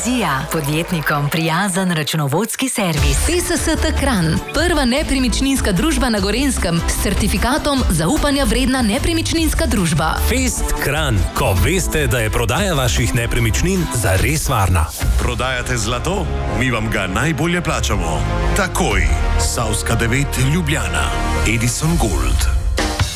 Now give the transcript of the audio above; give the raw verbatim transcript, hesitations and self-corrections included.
Vizija, podjetnikom prijazen računovodski servis. P S S T Kranj, prva nepremičninska družba na Gorenjskem s certifikatom zaupanja vredna nepremičninska družba. Fest Kranj, ko veste, da je prodaja vaših nepremičnin zares varna. Prodajate zlato? Mi vam ga najbolje plačamo. Takoj. Savska devet Ljubljana. Edison Gold.